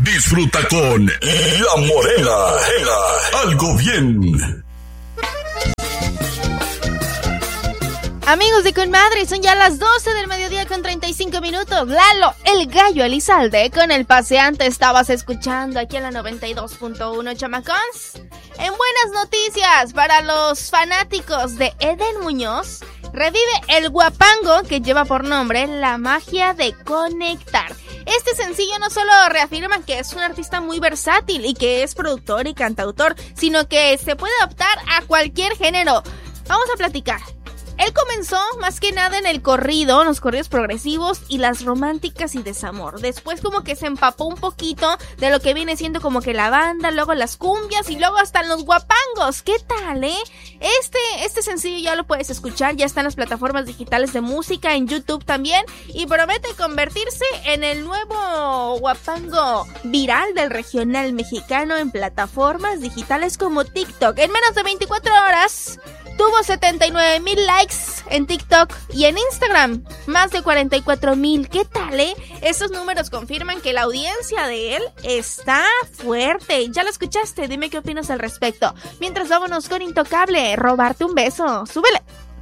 Disfruta con La Morena. Algo bien. Amigos de Conmadre, son ya las 12 del mediodía con 35 minutos. Lalo, el gallo Elizalde, con el paseante estabas escuchando aquí en la 92.1, chamacons. En buenas noticias para los fanáticos de Eden Muñoz, revive el guapango que lleva por nombre La Magia de Conectar. Este sencillo no solo reafirma que es un artista muy versátil y que es productor y cantautor, sino que se puede adaptar a cualquier género. Vamos a platicar. Él comenzó más que nada en el corrido, los corridos progresivos y las románticas y desamor. Después como que se empapó un poquito de lo que viene siendo como que la banda, luego las cumbias y luego hasta los guapangos. ¿Qué tal, Este sencillo ya lo puedes escuchar, ya está en las plataformas digitales de música, en YouTube también, y promete convertirse en el nuevo guapango viral del regional mexicano en plataformas digitales como TikTok. En menos de 24 horas... tuvo 79,000 likes en TikTok y en Instagram más de 44,000. ¿Qué tal, Estos números confirman que la audiencia de él está fuerte. ¿Ya lo escuchaste? Dime qué opinas al respecto. Mientras vámonos con Intocable, Robarte un beso. ¡Súbele!